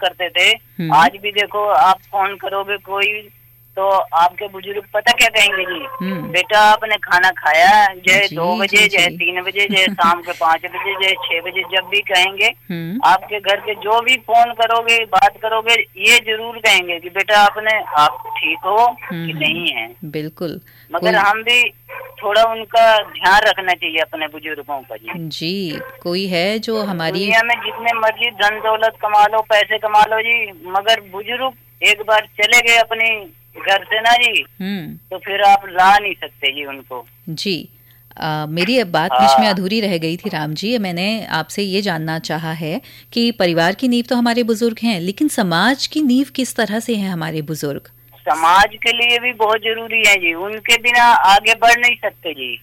करते थे। आज भी देखो, आप फोन करोगे कोई तो आपके बुजुर्ग पता क्या कहेंगे जी, बेटा आपने खाना खाया, चाहे 2 बजे, चाहे 3 बजे, चाहे शाम के 5 बजे, चाहे 6 बजे, जब भी कहेंगे आपके घर के जो भी फोन करोगे, बात करोगे, ये जरूर कहेंगे कि बेटा आप ठीक हो कि नहीं है। बिल्कुल। मगर हम भी थोड़ा उनका ध्यान रखना चाहिए अपने बुजुर्गों का जी। कोई है जो हमारी दुनिया में जितने मर्जी धन दौलत कमा लो, पैसे कमा लो जी, मगर बुजुर्ग एक बार चले गए अपनी घर से ना जी, तो फिर आप ला नहीं सकते जी उनको। जी। मेरी बात बीच में अधूरी रह गई थी राम जी। मैंने आपसे ये जानना चाहा है कि परिवार की नींव तो हमारे बुजुर्ग हैं, लेकिन समाज की नींव किस तरह से है हमारे बुजुर्ग? समाज के लिए भी बहुत जरूरी है जी, उनके बिना आगे बढ़ नहीं सकते जी।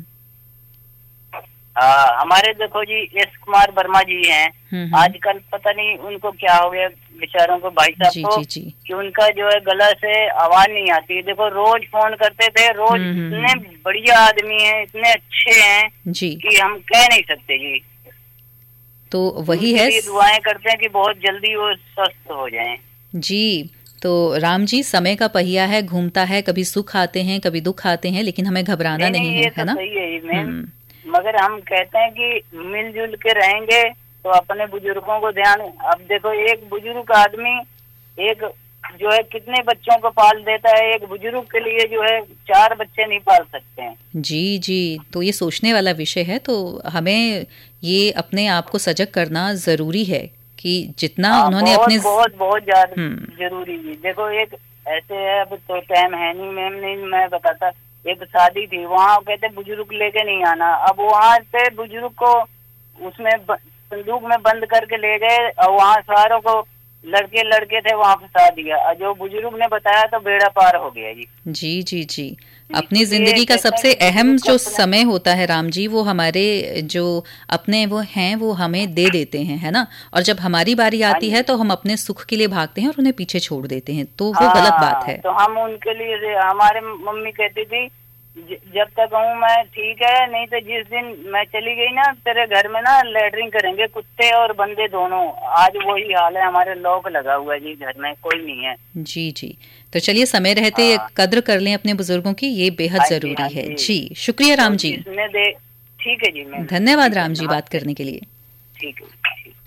हमारे देखो जी एस कुमार वर्मा जी हैं, आजकल पता नहीं उनको क्या हो गया बेचारों को, भाई साहब को, कि उनका जो है गला से आवाज नहीं आती। देखो रोज फोन करते थे, रोज इतने बढ़िया आदमी हैं, इतने अच्छे हैं जी कि हम कह नहीं सकते जी। तो वही है, दुआएं करते हैं कि बहुत जल्दी वो स्वस्थ हो जाएं जी। तो राम जी, समय का पहिया है, घूमता है, कभी सुख आते हैं, कभी दुख आते हैं, लेकिन हमें घबराना नहीं है, है ना? सही है, मगर हम कहते हैं कि मिलजुल के रहेंगे तो अपने बुजुर्गों को ध्यान। अब देखो, एक बुजुर्ग आदमी एक जो है कितने बच्चों को पाल देता है, एक बुजुर्ग के लिए जो है 4 बच्चे नहीं पाल सकते हैं। जी जी। तो ये सोचने वाला विषय है, तो हमें ये अपने आप को सजग करना जरूरी है कि जितना उन्होंने बहुत, अपने बहुत ज्यादा जरूरी है। देखो, एक ऐसे है, अब तो टाइम है नहीं मैम, नहीं मैं बताता, एक शादी थी, वहाँ कहते बुजुर्ग लेके नहीं आना। अब वहाँ से बुजुर्ग को उसमें संदूक में बंद करके ले गए और वहाँ सारों को लड़के थे वहाँ फंसा दिया। जो बुजुर्ग ने बताया तो बेड़ा पार हो गया जी। जी जी जी। अपनी जिंदगी का सबसे अहम जो समय होता है राम जी, वो हमारे जो अपने वो हैं वो हमें दे देते हैं, है ना? और जब हमारी बारी आती है तो हम अपने सुख के लिए भागते हैं और उन्हें पीछे छोड़ देते हैं, तो वो गलत बात है। तो हम उनके लिए, हमारे मम्मी कहती थी जब तक हूँ मैं ठीक है, नहीं तो जिस दिन मैं चली गई ना, तेरे घर में ना लैटरिंग करेंगे कुत्ते और बंदे दोनों। आज वही हाल है, हमारे लॉक लगा हुआ है जी, घर में कोई नहीं है। जी जी। तो चलिए, समय रहते कद्र कर लें अपने बुजुर्गों की, ये बेहद जरूरी है जी। शुक्रिया राम जी। ठीक है जी, धन्यवाद राम जी बात करने के लिए। ठीक है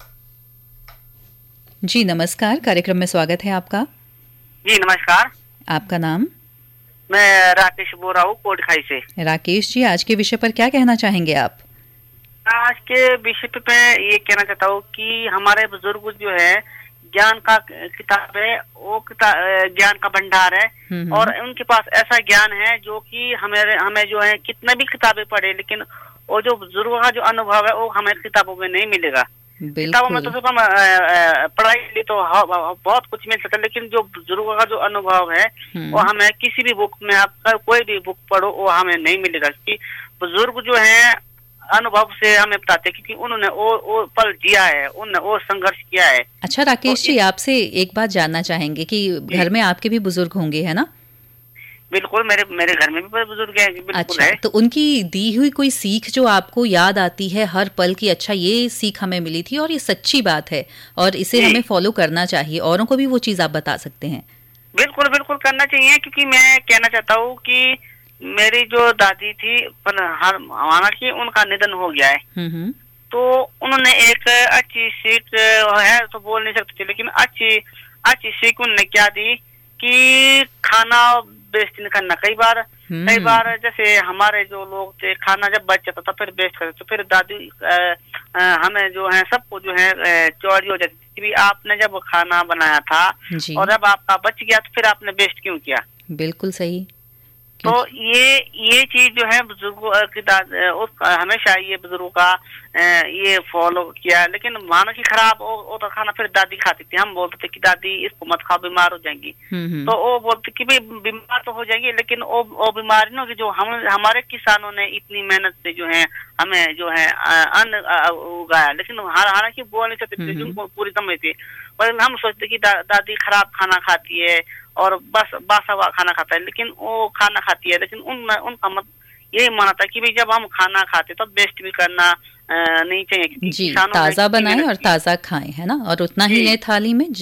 जी। नमस्कार, कार्यक्रम में स्वागत है आपका। जी नमस्कार। आपका नाम? मैं राकेश बोल रहा हूँ कोटखाई से। राकेश जी, आज के विषय पर क्या कहना चाहेंगे आप? आज के विषय पे मैं ये कहना चाहता हूँ कि हमारे बुजुर्ग जो है, ज्ञान का किताब है, वो ज्ञान का भंडार है, और उनके पास ऐसा ज्ञान है जो कि हमें जो है कितने भी किताबें पढ़े, लेकिन वो जो बुजुर्गों का जो अनुभव है वो हमें किताबों में नहीं मिलेगा। किताबों में तो सिर्फ हम पढ़ाई के लिए तो बहुत कुछ मिल सकता है, लेकिन जो बुजुर्गों का जो अनुभव है वो हमें किसी भी बुक में, आप कोई भी बुक पढ़ो वो हमें नहीं मिलेगा। क्योंकि बुजुर्ग जो है अनुभव से हमें बताते हैं, क्योंकि उन्होंने वो पल जिया है, उन्होंने वो संघर्ष किया है। अच्छा राकेश जी, आपसे एक बात जानना चाहेंगे कि घर में आपके भी बुजुर्ग होंगे, है ना? बिल्कुल, मेरे घर में भी बुजुर्ग हैं। अच्छा है। तो उनकी दी हुई कोई सीख जो आपको याद आती है हर पल की, अच्छा ये सीख हमें मिली थी और ये सच्ची बात है और इसे हमें फॉलो करना चाहिए, औरों को भी वो चीज आप बता सकते हैं? बिल्कुल बिल्कुल करना चाहिए, क्योंकि मैं कहना चाहता हूँ कि मेरी जो दादी थी, हालांकि उनका निधन हो गया है, तो उन्होंने एक अच्छी सीख है तो बोल नहीं सकते थे, लेकिन अच्छी सीख उन्होंने क्या दी कि खाना वेस्ट नहीं करना। कई बार जैसे हमारे जो लोग थे, खाना जब बच जाता था फिर वेस्ट करते, तो फिर दादी हमें जो है सबको जो है चौड़ी हो जाती थी, आपने जब खाना बनाया था और जब आपका बच गया तो फिर आपने वेस्ट क्यों किया? बिल्कुल सही। तो ये चीज जो है बुजुर्गों की हमेशा ये बुजुर्गों का ये फॉलो किया। लेकिन मानो की खराब वो तो खाना फिर दादी खाती थी, हम बोलते थे कि दादी इसको मत खाओ, बीमार हो जाएंगी। तो वो बोलते कि भाई बीमार तो हो जाएंगी, लेकिन वो बीमारी ना कि जो हमारे किसानों ने इतनी मेहनत से जो है हमें जो है अन्न उगाया, लेकिन हालांकि बोल नहीं सकते थे, जिनको पूरी समझ थी, पर हम सोचते कि दादी खराब खाना खाती है और बस बासा हुआ खाना खाता है, लेकिन वो खाना खाती है, लेकिन उनका मत यही माना था कि भाई जब हम खाना खाते तो वेस्ट भी करना नहीं चाहिए। जी, ताजा बनाएं और ताजा खाएं, है ना? और उतना ही ले थाली में